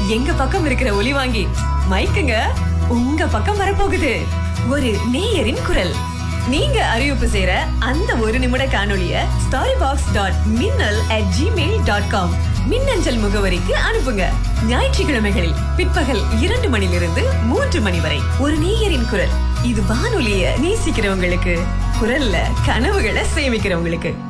எங்க பக்கம் இருக்கிற ஒலி வாங்கி மைக்குங்க உங்க பக்கம் வரப்போகுது. ஒரு நேயரின் குரல். நீங்க அறிவிப்பு செய்யற அந்த ஒரு நிமிட காணொளிய storybox.minnal@gmail.com மின்னஞ்சல் முகவரிக்கு அனுப்புங்க. ஞாயிற்றுக்கிழமைகளில் பிற்பகல் 2 மணிலிருந்து 3 மணி வரை ஒரு நேயரின் குரல். இது வானொலிய நேசிக்கிறவங்களுக்கு, குரல்ல கனவுகளை சேமிக்கிறவங்களுக்கு.